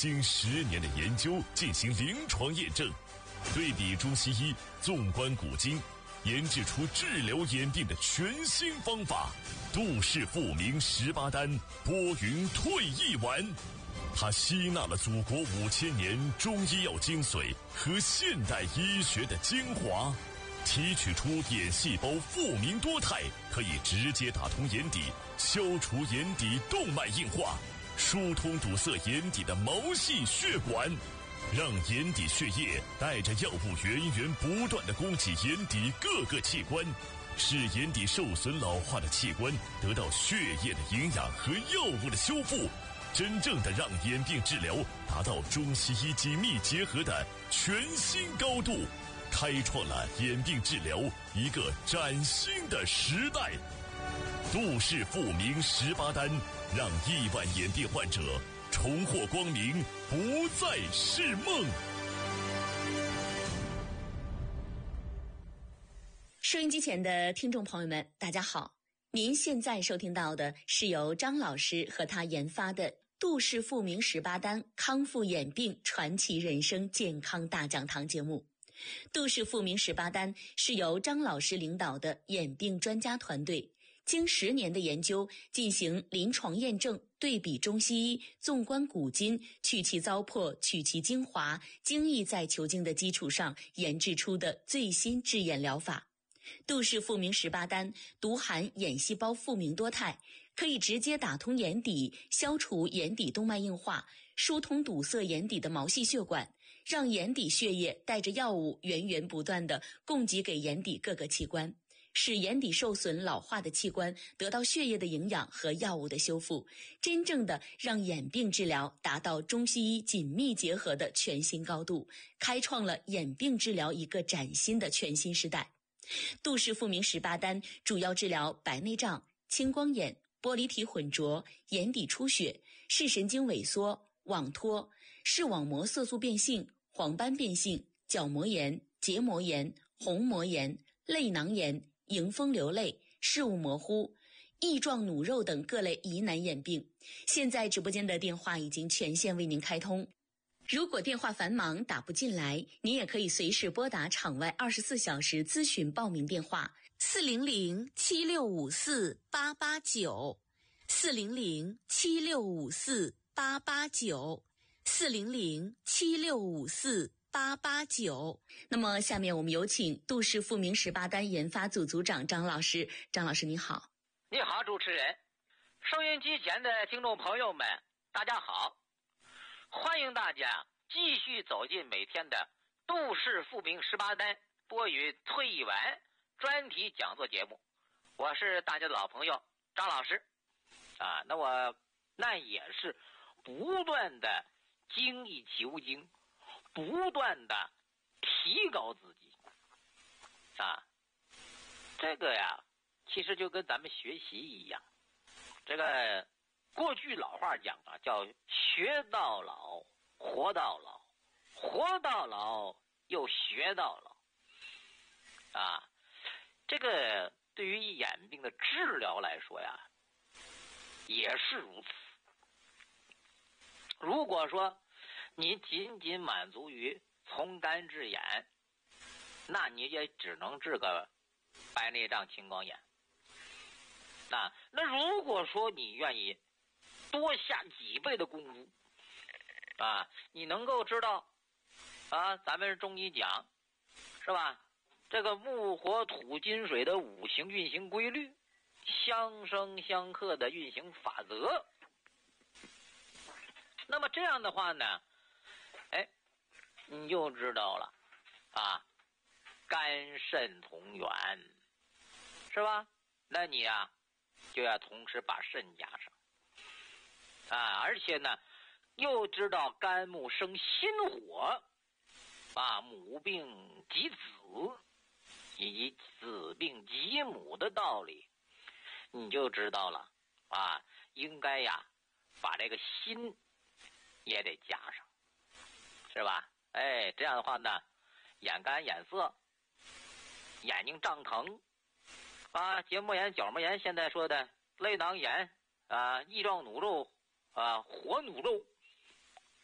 经10年的研究进行临床验证，对比中西医，纵观古今，研制出治疗眼病的全新方法——杜氏复明18丹拨云退翳丸。它吸纳了祖国5000年中医药精髓和现代医学的精华，提取出眼细胞复明多肽，可以直接打通眼底，消除眼底动脉硬化，疏通堵塞眼底的毛细血管，让眼底血液带着药物源源不断地供给眼底各个器官，使眼底受损老化的器官得到血液的营养和药物的修复，真正的让眼病治疗达到中西医紧密结合的全新高度，开创了眼病治疗一个崭新的时代。杜氏复明18丹，让亿万眼病患者重获光明，不再是梦。 收音机前的听众朋友们，大家好，您现在收听到的是由张老师和他研发的杜氏复明18丹康复眼病传奇人生健康大讲堂节目。杜氏复明18丹是由张老师领导的眼病专家团队，经10年的研究进行临床验证，对比中西医，纵观古今，去其糟粕，取其精华，精益在求精的基础上研制出的最新治眼疗法。杜氏复明18丹独含眼细胞复明多肽，可以直接打通眼底，消除眼底动脉硬化，疏通堵塞眼底的毛细血管，让眼底血液带着药物源源不断地供给给眼底各个器官，使眼底受损老化的器官得到血液的营养和药物的修复，真正的让眼病治疗达到中西医紧密结合的全新高度，开创了眼病治疗一个崭新的全新时代。杜氏复明18丹主要治疗白内障、青光眼、玻璃体混浊、眼底出血、视神经萎缩、网脱、视网膜色素变性、黄斑变性、角膜炎、结膜炎、虹膜炎、泪囊炎、迎风流泪、视物模糊、翼状弩肉等各类疑难眼病。现在直播间的电话已经全线为您开通，如果电话繁忙打不进来，您也可以随时拨打场外24小时咨询报名电话400-7654-889 400-7654-889 400-7654-889。那么下面我们有请杜氏复明18丹研发组组长张老师。张老师你好。 你好，主持人。收音机前的听众朋友们，大家好，欢迎大家继续走进每天的杜氏复明18丹拨云退翳丸专题讲座节目。我是大家的老朋友张老师啊，那也是不断的精益求精，不断的提高自己啊。这个呀，其实就跟咱们学习一样，这个过去老话讲啊，叫学到老，活到老，活到老又学到老啊。这个对于眼病的治疗来说呀，也是如此。如果说你仅仅满足于从干治眼，那你也只能治个白内障、青光眼。那如果说你愿意多下几倍的功夫啊，你能够知道啊，咱们中医讲是吧，这个木火土金水的五行运行规律，相生相克的运行法则。那么这样的话呢，你就知道了啊，肝肾同源是吧？那你啊就要同时把肾加上啊，而且呢又知道肝木生心火啊，母病及子以及子病及母的道理，你就知道了啊，应该呀把这个心也得加上，是吧？这样的话呢，眼干眼涩，眼睛胀疼啊，结膜炎、角膜炎，现在说的泪囊炎啊，翼状弩肉啊，活弩肉